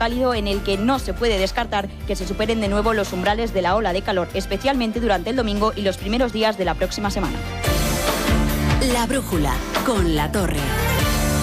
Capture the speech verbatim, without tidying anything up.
cálido en el que no se puede descartar que se superen de nuevo los umbrales de la ola de calor, especialmente durante el domingo y los primeros días de la próxima semana. La brújula con La Torre.